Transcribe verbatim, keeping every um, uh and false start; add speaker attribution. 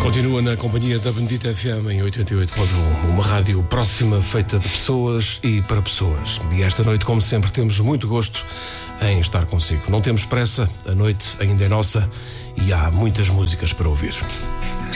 Speaker 1: Continua na companhia da Bendita F M em oitenta e oito ponto um, uma rádio próxima, feita de pessoas e para pessoas. E esta noite, como sempre, temos muito gosto em estar consigo. Não temos pressa, a noite ainda é nossa e há muitas músicas para ouvir.